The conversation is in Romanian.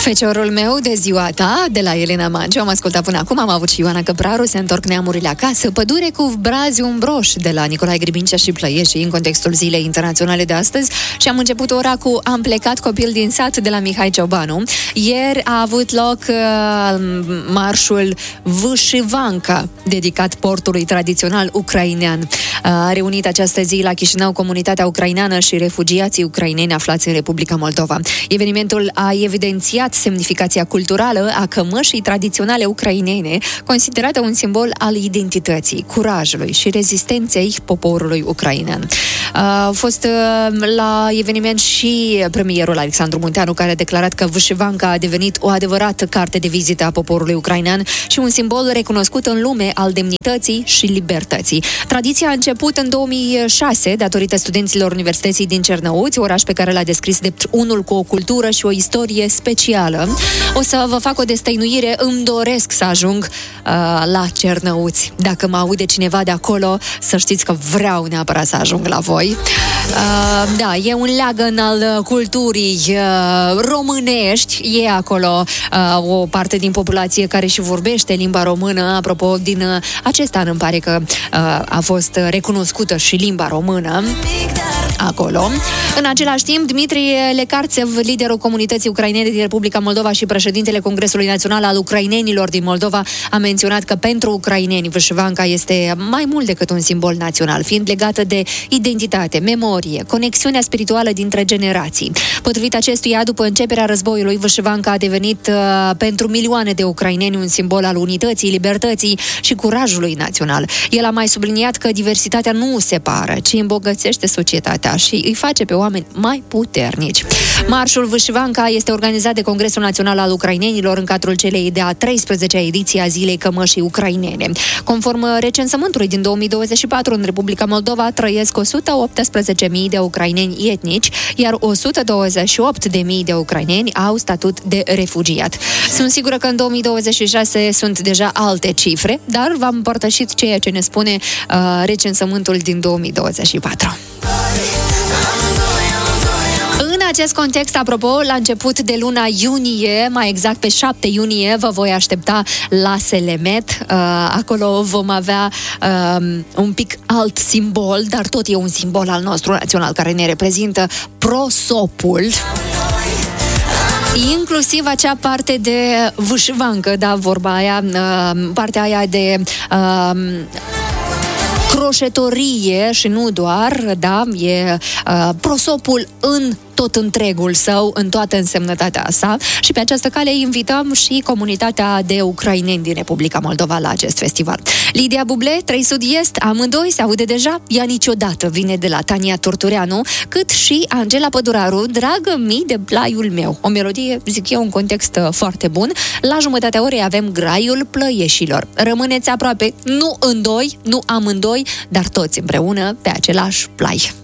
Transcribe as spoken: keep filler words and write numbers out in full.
Feciorul meu de ziua ta, de la Elena Manciu. Am ascultat până acum, am avut și Ioana Căpraru, Se întorc neamurile acasă, Pădure cu brazi umbroș, de la Nicolae Gribincea și Plăieși, în contextul Zilei Internaționale de astăzi. Și am început ora cu Am plecat copil din sat, de la Mihai Ciobanu. Ieri a avut loc uh, marșul Vâșivanca, dedicat portului tradițional ucrainean. A reunit această zi la Chișinău comunitatea ucraineană și refugiații ucraineni aflați în Republica Moldova. Evenimentul a evidențiat semnificația culturală a cămășii tradiționale ucrainene, considerată un simbol al identității, curajului și rezistenței poporului ucrainean. A fost la eveniment și premierul Alexandru Munteanu, care a declarat că Vâșivanca a devenit o adevărată carte de vizită a poporului ucrainean și un simbol recunoscut în lume al demnității și libertății. Tradiția a început în două mii șase, datorită studenților Universității din Cernăuți, oraș pe care l-a descris drept unul cu o cultură și o istorie specială. O să vă fac o destăinuire, îmi doresc să ajung uh, la Cernăuți. Dacă mă aude cineva de acolo, să știți că vreau neapărat să ajung la voi. Uh, da, e un leagăn al culturii uh, românești, e acolo uh, o parte din populație care și vorbește limba română. Apropo, din uh, acest an îmi pare că uh, a fost recunoscută și limba română acolo. În același timp, Dmitri Lecarțev, liderul comunității ucrainene din Republica Moldova și președintele Congresului Național al Ucrainenilor din Moldova, a menționat că pentru ucraineni Vâșivanca este mai mult decât un simbol național, fiind legată de identitate, memorie, conexiunea spirituală dintre generații. Potrivit acestuia, după începerea războiului, Vâșivanca a devenit uh, pentru milioane de ucraineni un simbol al unității, libertății și curajului național. El a mai subliniat că diversitatea nu separă, ci îmbogățește societatea și îi face pe oameni mai puternici. Marșul Vâșivanca este organizat de Congresul Național al Ucrainenilor în cadrul celei de-a treisprezecea ediție a Zilei Cămășii Ucrainene. Conform recensământului din două mii douăzeci și patru, în Republica Moldova trăiesc o sută optsprezece mii de ucraineni etnici, iar o sută douăzeci și opt de mii de ucraineni au statut de refugiat. Sunt sigură că în două mii douăzeci și șase sunt deja alte cifre, dar v-am împărtășit ceea ce ne spune uh, recensământul din două mii douăzeci și patru. În acest context, apropo, la început de luna iunie, mai exact pe șapte iunie, vă voi aștepta la Selemet. Uh, acolo vom avea uh, un pic alt simbol, dar tot e un simbol al nostru național care ne reprezintă, prosopul. Inclusiv acea parte de vâșivancă, da, vorba aia, uh, partea aia de... Uh, croșetorie și nu doar, da, e uh, prosopul în tot întregul său, în toată însemnătatea sa, și pe această cale invităm și comunitatea de ucraineni din Republica Moldova la acest festival. Lidia Buble, trei Sud-Est, amândoi se aude deja, Ea niciodată vine de la Tania Turtureanu, cât și Angela Păduraru, Dragă mii de blaiul meu. O melodie, zic eu, un context foarte bun. La jumătatea orei avem Graiul Plăieșilor. Rămâneți aproape, nu în doi, nu amândoi, dar toți împreună pe același plai.